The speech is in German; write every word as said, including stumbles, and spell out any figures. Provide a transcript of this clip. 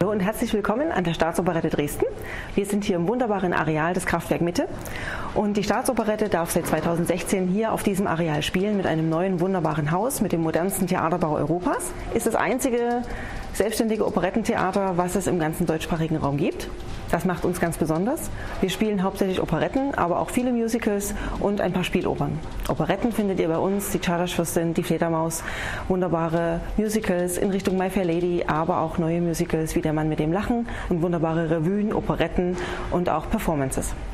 Hallo und herzlich willkommen an der Staatsoperette Dresden. Wir sind hier im wunderbaren Areal des Kraftwerk Mitte und die Staatsoperette darf seit zweitausendsechzehn hier auf diesem Areal spielen mit einem neuen wunderbaren Haus mit dem modernsten Theaterbau Europas. Ist das einzige selbstständige Operettentheater, was es im ganzen deutschsprachigen Raum gibt. Das macht uns ganz besonders. Wir spielen hauptsächlich Operetten, aber auch viele Musicals und ein paar Spielopern. Operetten findet ihr bei uns, die Czardaschfürstin, die Fledermaus, wunderbare Musicals in Richtung My Fair Lady, aber auch neue Musicals wie Der Mann mit dem Lachen und wunderbare Revuen, Operetten und auch Performances.